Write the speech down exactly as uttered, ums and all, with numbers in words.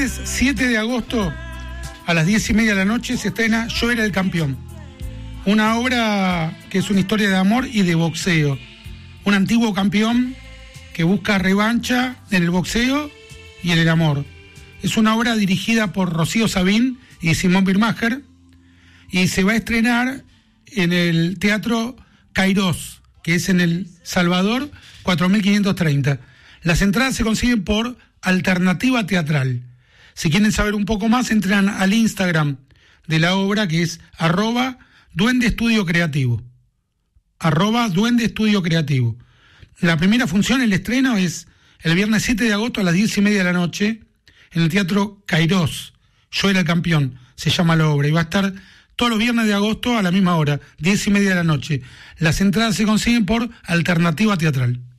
viernes siete de agosto a las diez y media de la noche se estrena Yo era el campeón, una obra que es una historia de amor y de boxeo. Un antiguo campeón que busca revancha en el boxeo y en el amor. Es una obra dirigida por Rocío Sabín y Simón Birmacher y se va a estrenar en el Teatro Kairos, que es en El Salvador cuatro mil quinientos treinta. Las entradas se consiguen por Alternativa Teatral. Si quieren saber un poco más, entran al Instagram de la obra, que es arroba Duende Estudio Creativo. Arroba Duende Estudio Creativo. La primera función, el estreno, es el viernes siete de agosto a las diez y media de la noche en el Teatro Kairos. Yo era el campeón, se llama la obra, y va a estar todos los viernes de agosto a la misma hora, diez y media de la noche. Las entradas se consiguen por Alternativa Teatral.